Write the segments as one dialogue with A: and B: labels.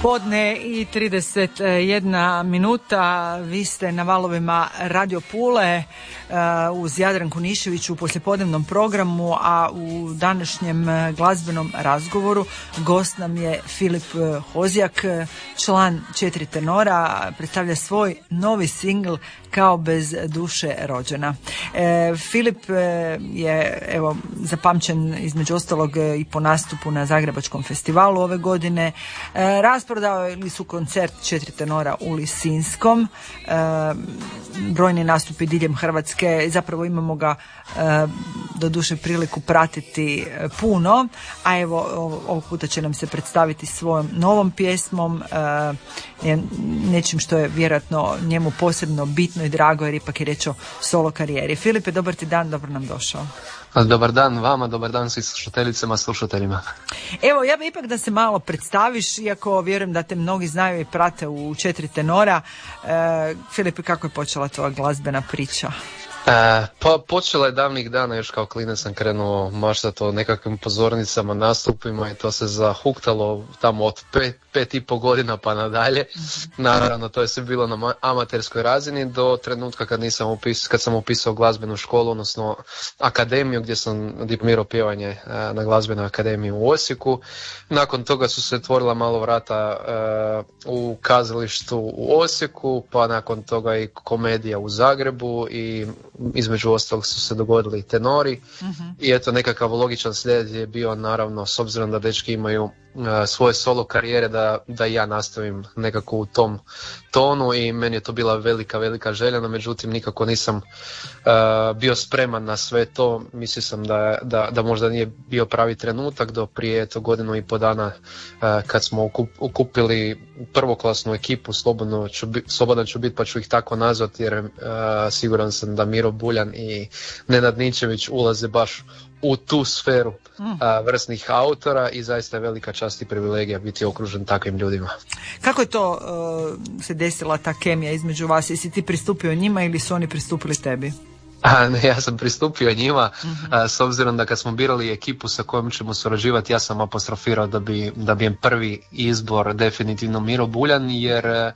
A: Podne i 31 minuta, vi ste na valovima Radio Pule uz Jadranku Nišević u poslijepodnevnom programu, a u današnjem glazbenom razgovoru gost nam je Filip Hozjak, član 4 tenora, predstavlja svoj novi singl Kao bez duše rođena. Filip je zapamćen između ostalog i po nastupu na Zagrebačkom festivalu ove godine. Rasprodali su koncert 4 tenora u Lisinskom, brojni nastupi diljem Hrvatske, zapravo imamo ga doduše priliku pratiti puno, a evo ovog puta će nam se predstaviti svojom novom pjesmom, nečim što je vjerojatno njemu posebno bitno i drago, jer ipak je riječ o solo karijeri. Filipe, dobar ti dan, dobro nam došao.
B: Dobar dan vama, dobar dan svim slušateljicama, slušateljima.
A: Evo, ja bih ipak da se malo predstaviš, iako vjerujem da te mnogi znaju i prate u 4 tenora. Filipe, kako je počela tvoja glazbena priča?
B: Pa počela je davnih dana, još kao klinac sam krenuo maštati o nekakvim pozornicama, nastupima i to se zahuktalo tamo od 5,5 godina pa nadalje. Naravno, to je sve bilo na amaterskoj razini do trenutka kad sam upisao glazbenu školu, odnosno akademiju gdje sam diplomirao pjevanje na glazbenoj akademiji u Osijeku. Nakon toga su se otvorila malo vrata u kazalištu u Osijeku, pa nakon toga i komedija u Zagrebu i između ostalog su se dogodili tenori. I eto, nekakav logičan slijed je bio, naravno, s obzirom da dečki imaju svoje solo karijere, da ja nastavim nekako u tom tonu i meni je to bila velika želja, no međutim nikako nisam bio spreman na sve to. Mislio sam da možda nije bio pravi trenutak do prije godinu i pol dana kad smo okupili prvoklasnu ekipu, slobodan ću biti pa ću ih tako nazvati, jer siguran sam da Miro Buljan i Nenad Ninčević ulaze baš u tu sferu vrsnih autora i zaista je velika čast i privilegija biti okružen takvim ljudima. Kako
A: je to se desila ta kemija između vas? Jesi ti pristupio njima ili su oni pristupili tebi?
B: Ne, ja sam pristupio njima, s obzirom da kad smo birali ekipu sa kojom ćemo surađivati, ja sam apostrofirao da bi im prvi izbor definitivno Miro Buljan, jer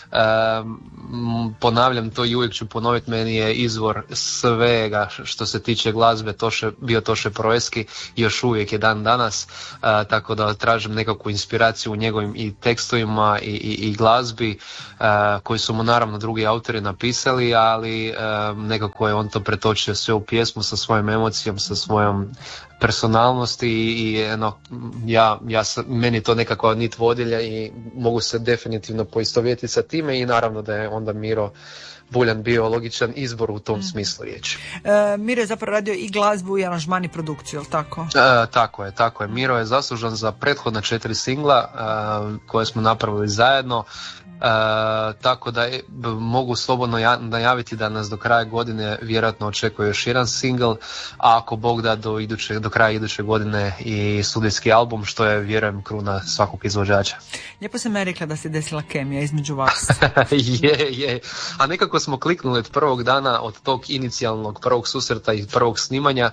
B: ponavljam to i uvijek ću ponoviti, meni je izvor svega što se tiče glazbe bio Toše Proeski i još uvijek je dan danas, tako da tražim nekakvu inspiraciju u njegovim i tekstovima i glazbi, koji su mu naravno drugi autori napisali, ali nekako je on to pretočio sve u pjesmu sa svojom emocijom, sa svojom personalnosti i meni to nekakva nit vodilja i mogu se definitivno poistovjetiti sa time i naravno da je onda Miro Buljan bio logičan izbor u tom smislu riječi.
A: Miro je zapravo radio i glazbu i aranžman i produkciju, je li tako?
B: Tako je. Miro je zaslužan za prethodna 4 singla koje smo napravili zajedno. Tako da mogu slobodno najaviti da nas do kraja godine vjerojatno očekuje još jedan single, a ako Bog da do kraja iduće godine i studijski album, što je, vjerujem, kruna svakog izvođača.
A: Lijepo sam ja rekla da se desila kemija između vas.
B: je. A nekako smo kliknuli od prvog dana, od tog inicijalnog prvog susreta i prvog snimanja.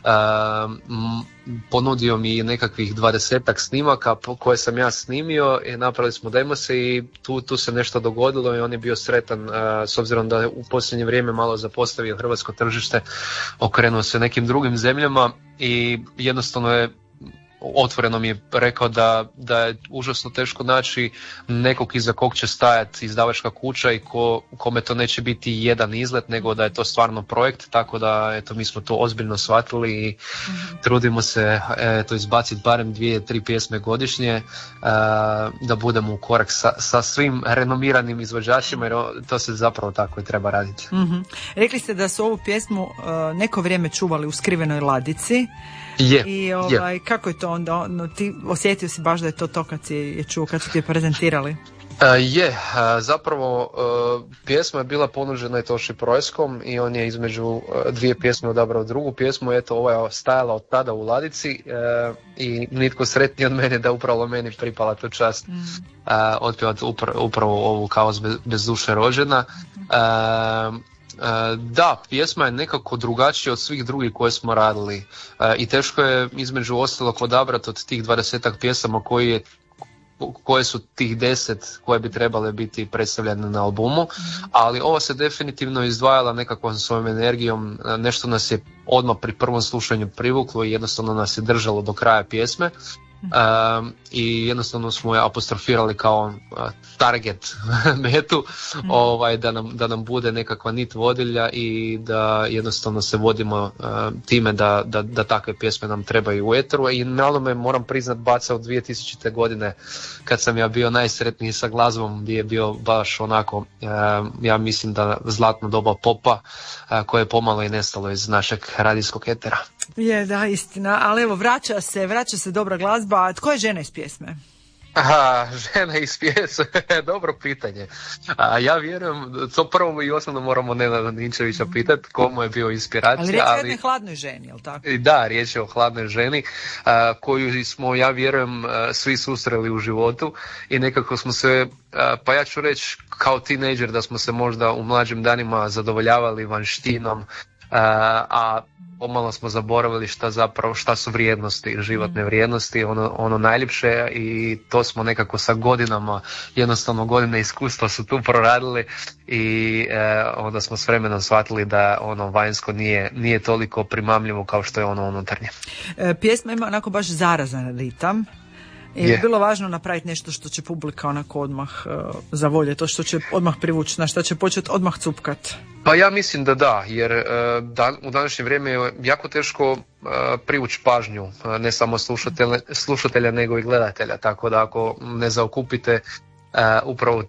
B: Ponudio mi nekakvih 20-ak snimaka koje sam ja snimio i napravili smo demose i tu se nešto dogodilo i on je bio sretan, s obzirom da je u posljednje vrijeme malo zapostavio hrvatsko tržište, okrenuo se nekim drugim zemljama i jednostavno je otvoreno mi je rekao da je užasno teško naći nekog iza kog će stajati izdavačka kuća i kome to neće biti jedan izlet, nego da je to stvarno projekt, tako da eto, mi smo to ozbiljno shvatili i trudimo se izbaciti barem 2-3 pjesme godišnje, da budemo u korak sa svim renomiranim izvođačima, jer to se zapravo tako i treba raditi.
A: Rekli ste da su ovu pjesmu neko vrijeme čuvali u skrivenoj ladici. Kako je to onda? Ti osjetio si baš da je to kad si je čuo, kad su ti je prezentirali?
B: Zapravo pjesma je bila ponuđena i Toši Proeskom i on je između dvije pjesme odabrao drugu pjesmu, eto ova je stajala od tada u ladici i nitko sretniji od mene da upravo meni pripala tu čast otpjevati upravo ovu Kao bez duše rođena. Da, pjesma je nekako drugačija od svih drugih koje smo radili i teško je između ostalog odabrati od tih 20-ak pjesama koje su tih 10 koje bi trebale biti predstavljene na albumu, ali ovo se definitivno izdvajala nekakvom svojom energijom, nešto nas je odmah pri prvom slušanju privuklo i jednostavno nas je držalo do kraja pjesme. I jednostavno smo je apostrofirali kao target metu, da nam bude nekakva nit vodilja i da jednostavno se vodimo time da takve pjesme nam trebaju u etru. I malo me, moram priznat, bacao 2000. godine kad sam ja bio najsretniji sa glazbom, gdje je bio baš onako, ja mislim da zlatno doba popa koje je pomalo i nestalo iz našeg radijskog etera.
A: Je, da, istina, ali evo, vraća se dobra glazba. A tko je žena iz pjesme?
B: Aha, žena iz pjesme, dobro pitanje. Ja vjerujem, to prvo i osnovno moramo Nenada Ninčevića pitati komu je bio inspiracija.
A: Ali riječ je o jednoj hladnoj ženi, jel tako?
B: Da, riječ je o hladnoj ženi koju smo, ja vjerujem, svi susreli u životu i nekako smo se, pa ja ću reći kao tinejdžer da smo se možda u mlađim danima zadovoljavali vanštinom, a pomalo smo zaboravili šta su vrijednosti, životne vrijednosti, ono najljepše, i to smo nekako sa godinama, jednostavno godine iskustva su tu proradili i onda smo s vremenom shvatili da ono vanjsko nije toliko primamljivo kao što je ono unutarnje.
A: Pjesma ima onako baš zarazan ritam. Je bilo važno napraviti nešto što će publika onako odmah zavolje, to što će odmah privući, na što će početi odmah cupkat?
B: Pa ja mislim da, jer u današnje vrijeme je jako teško privući pažnju, ne samo slušatelja nego i gledatelja, tako da ako ne zaokupite upravo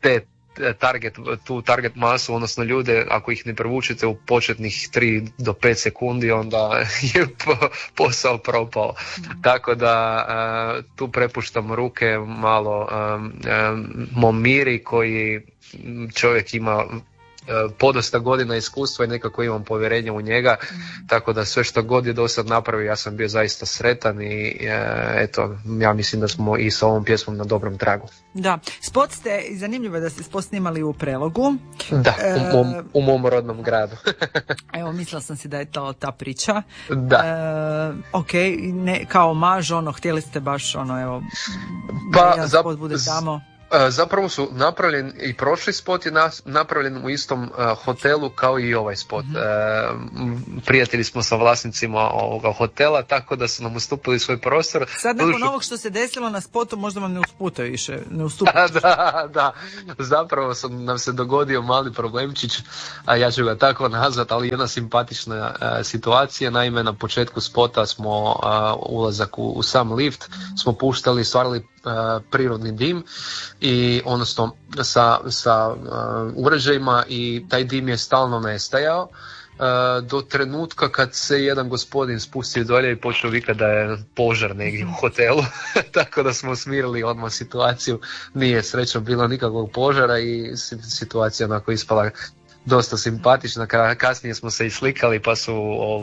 B: tu target masu, odnosno ljude, ako ih ne privučete u početnih 3 do 5 sekundi, onda je posao propao. Tako da tu prepuštam ruke malo mom Miri, koji čovjek ima podosta godina iskustva i nekako imam povjerenje u njega, tako da sve što god je do sad napravio, ja sam bio zaista sretan i eto, ja mislim da smo i sa ovom pjesmom na dobrom tragu.
A: Da, spot ste, zanimljivo je da ste spot snimali u Prelogu.
B: Da, u mom rodnom gradu.
A: Evo, mislila sam si da je to ta priča.
B: Da.
A: Ok, ne, kao maž, htjeli ste baš evo, da spot bude tamo.
B: Zapravo su napravljen i prošli spot je napravljen u istom hotelu kao i ovaj spot. Prijatelji smo sa vlasnicima ovoga hotela, tako da su nam ustupili svoj prostor.
A: Sad nakon ovog što se desilo na spotu, možda vam ne usputaju više, ne ustupaju.
B: Da, zapravo nam se dogodio mali problemčić, a ja ću ga tako nazvat, ali jedna simpatična situacija. Naime, na početku spota smo ulazak u sam lift, smo puštali, stvarali prirodni dim i odnosno sa uređajima, i taj dim je stalno nestajao do trenutka kad se jedan gospodin spustio dolje i počeo vikati da je požar negdje u hotelu. Tako da smo smirili odmah situaciju, nije srećom bilo nikakvog požara i situacija onako ispala dosta simpatična. Kasnije smo se i slikali, pa su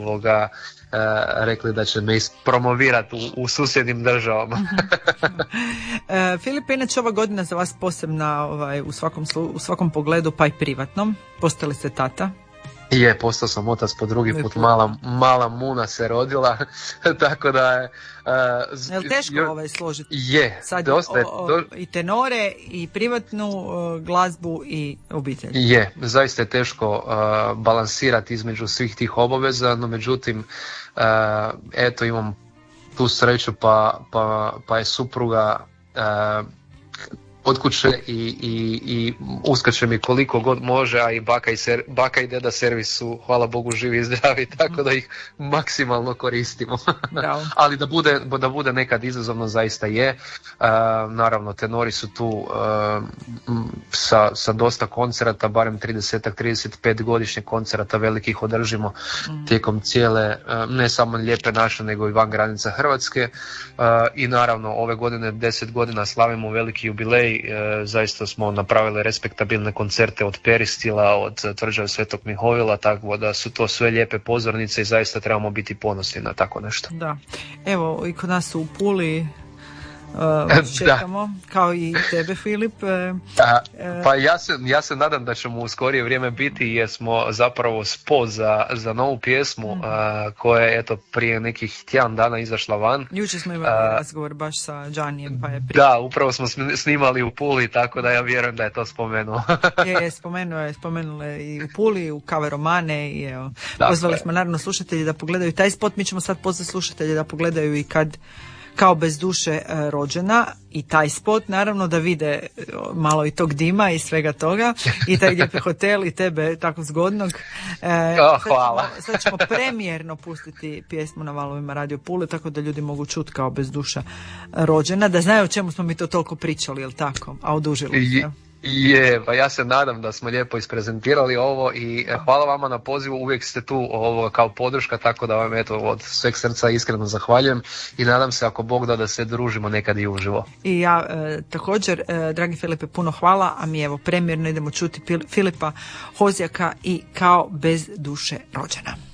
B: rekli da će me ispromovirati u susjednim državama.
A: Filip, inače ova godina za vas posebna u svakom pogledu, pa i privatnom. Postali ste tata?
B: Je, postao sam otac po drugi put, mala Muna se rodila, tako da je...
A: Je li teško složiti?
B: Je,
A: sad
B: dosta je.
A: I tenore, i privatnu glazbu, i obitelj.
B: Je, zaista je teško balansirati između svih tih obaveza, no međutim, eto, imam tu sreću pa je supruga od kuće i uskače mi koliko god može, a i baka i deda servis su, hvala Bogu, živi i zdravi, tako da ih maksimalno koristimo. Ali da bude nekad izazovno, zaista je. Naravno, tenori su tu sa dosta koncerata, barem 35 godišnjih koncerata velikih održimo tijekom cijele, ne samo lijepe naše, nego i van granica Hrvatske. I naravno, ove godine 10 godina slavimo veliki jubilej. Zaista smo napravili respektabilne koncerte od Peristila, od Tvrđave Svetog Mihovila, tako da su to sve lijepe pozornice i zaista trebamo biti ponosni na tako nešto.
A: Da, evo i kod nas u Puli čekamo, kao i tebe, Filip.
B: Pa ja se nadam da ćemo u skorije vrijeme biti, jer smo zapravo spot za novu pjesmu koja je eto prije nekih tjedan dana izašla van.
A: Jučer smo imali razgovor baš sa Đanijem, pa je
B: Da, upravo smo snimali u Puli, tako da ja vjerujem da je to spomenuo.
A: Spomenulo je i u Puli, u Kave Romane i evo, pozvali smo naravno slušatelji da pogledaju taj spot. Mi ćemo sad pozvati slušatelji da pogledaju i kad Kao bez duše rođena i taj spot, naravno da vide malo i tog dima i svega toga i taj lijepi hotel i tebe tako zgodnog.
B: Hvala.
A: Sad ćemo premijerno pustiti pjesmu na valovima Radio Pule, tako da ljudi mogu čuti Kao bez duša rođena, da znaju o čemu smo mi to toliko pričali, jel tako? A odužili se.
B: Pa ja se nadam da smo lijepo isprezentirali ovo i hvala vama na pozivu, uvijek ste tu kao podrška, tako da vam eto od sveg srca iskreno zahvaljujem i nadam se ako Bog da se družimo nekad i uživo.
A: I ja također, dragi Filipe, puno hvala, a mi evo premijerno idemo čuti Filipa Hozjaka i Kao bez duše rođena.